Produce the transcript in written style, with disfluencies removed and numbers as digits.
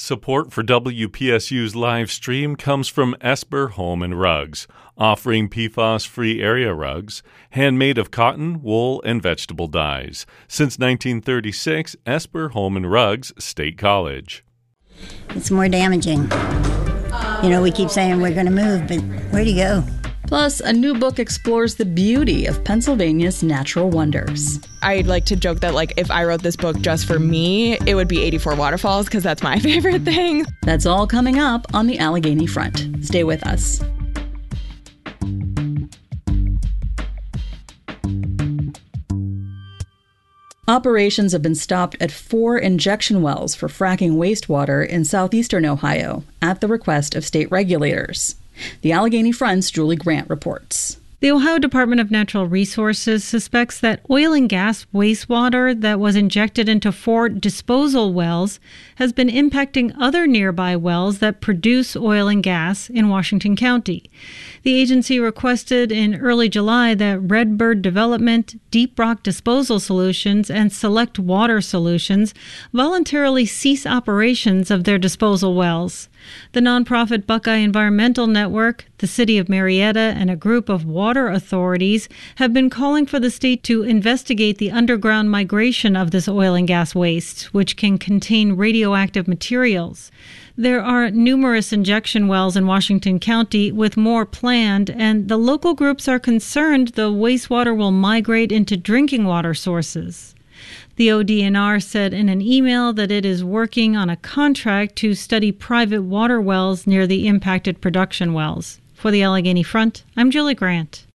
Support for WPSU's live stream comes from Esper Home and Rugs, offering PFAS-free area rugs, handmade of cotton, wool, and vegetable dyes. Since 1936, Esper Home and Rugs, State College. It's more damaging. We keep saying we're going to move, but where do you go? Plus, a new book explores the beauty of Pennsylvania's natural wonders. I'd like to joke that, if I wrote this book just for me, it would be 84 Waterfalls, because that's my favorite thing. That's all coming up on the Allegheny Front. Stay with us. Operations have been stopped at 4 injection wells for fracking wastewater in southeastern Ohio at the request of state regulators. The Allegheny Front's Julie Grant reports. The Ohio Department of Natural Resources suspects that oil and gas wastewater that was injected into 4 disposal wells has been impacting other nearby wells that produce oil and gas in Washington County. The agency requested in early July that Redbird Development, Deep Rock Disposal Solutions, and Select Water Solutions voluntarily cease operations of their disposal wells. The nonprofit Buckeye Environmental Network, the City of Marietta, and a group of water authorities have been calling for the state to investigate the underground migration of this oil and gas waste, which can contain radioactive materials. There are numerous injection wells in Washington County, with more planned, and the local groups are concerned the wastewater will migrate into drinking water sources. The ODNR said in an email that it is working on a contract to study private water wells near the impacted production wells. For the Allegheny Front, I'm Julie Grant.